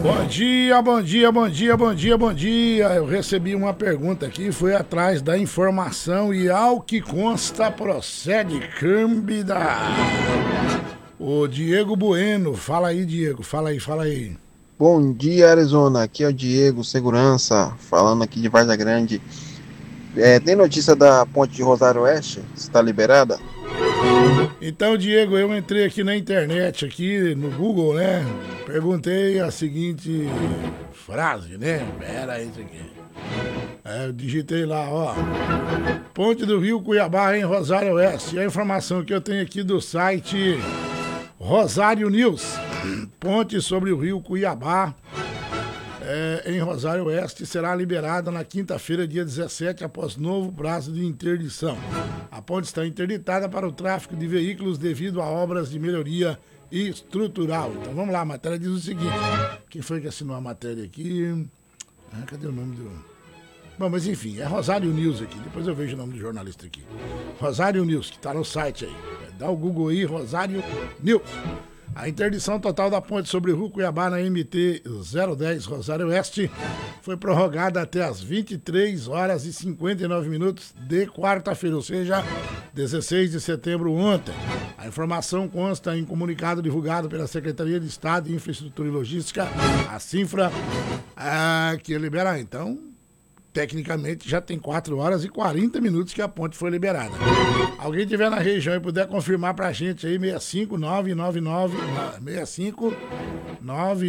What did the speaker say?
Bom dia, bom dia, bom dia, bom dia, bom dia. Eu recebi uma pergunta aqui, fui atrás da informação e ao que consta procede câmbida. O Diego Bueno, fala aí, Diego, fala aí, fala aí. Bom dia, Arizona. Aqui é o Diego, segurança, falando aqui de Varza Grande. Tem notícia da ponte de Rosário Oeste? Está liberada? Então, Diego, eu entrei aqui na internet, aqui no Google, né? Perguntei a seguinte frase, né? Pera aí, isso aqui. Eu digitei lá, ó. Ponte do Rio Cuiabá em Rosário Oeste. E a informação que eu tenho aqui do site Rosário News. Ponte sobre o Rio Cuiabá em Rosário Oeste será liberada na quinta-feira, dia 17, após novo prazo de interdição. A ponte está interditada para o tráfego de veículos devido a obras de melhoria estrutural. Então vamos lá, a matéria diz o seguinte. Quem foi que assinou a matéria aqui? Cadê o nome do... Bom, mas enfim, é Rosário News aqui. Depois eu vejo o nome do jornalista aqui. Rosário News, que está no site aí. Dá o Google aí, Rosário News. A interdição total da ponte sobre o Rio Cuiabá na MT 010 Rosário Oeste foi prorrogada até as 23 horas e 59 minutos de quarta-feira, ou seja, 16 de setembro ontem. A informação consta em comunicado divulgado pela Secretaria de Estado de Infraestrutura e Logística, a CINFRA, que libera então. Tecnicamente já tem 4 horas e 40 minutos que a ponte foi liberada. Alguém tiver na região e puder confirmar pra gente aí, 65999 65